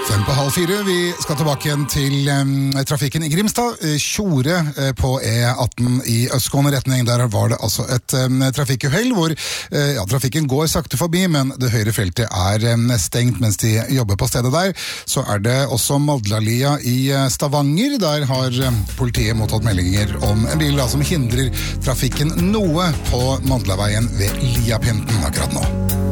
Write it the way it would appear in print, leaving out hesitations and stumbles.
3:30. Vi skal tilbake igjen til trafikken i Grimstad. Tjore på E18 i Østskåne retning. Der var det altså et trafikkuhell hvor trafikken går sakte forbi, men det høyre feltet stengt mens de jobber på stedet der. Så det også Madlalia i Stavanger. Der har politiet mottatt meldinger om en bil som hindrer trafikken noe på Madlaveien ved Liapinten akkurat nå.